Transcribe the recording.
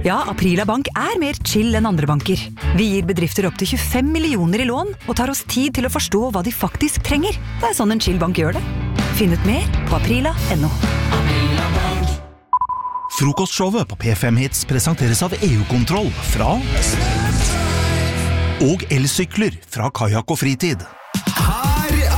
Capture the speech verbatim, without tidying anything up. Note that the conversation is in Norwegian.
Ja, Aprila Bank er mer chill enn andre banker. Vi gir bedrifter opp til tjuefem millioner i lån og tar oss tid til å forstå hva de faktisk trenger. Det er sånn en chill bank gjør det. Finn ut mer på aprila punktum no. Frokostshowet på P fem Hits presenteres av E U-kontroll fra og elsykler fra Kajak og Fritid. Her